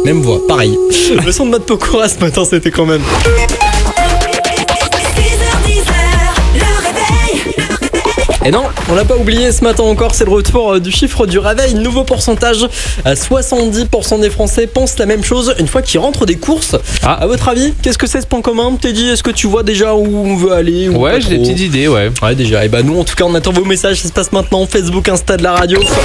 Même voix, pareil. Le son de Matt Pokora ce matin, c'était quand même. Et non, on l'a pas oublié ce matin encore, c'est le retour du chiffre du réveil. Nouveau pourcentage, 70% des Français pensent la même chose une fois qu'ils rentrent des courses. À votre avis, qu'est-ce que c'est ce point commun? Teddy, est-ce que tu vois déjà où on veut aller ou Ouais, j'ai des petites idées, ouais. Ouais, déjà. Et bah nous, en tout cas, on attend vos messages. Ça se passe maintenant. Facebook, Insta de la radio.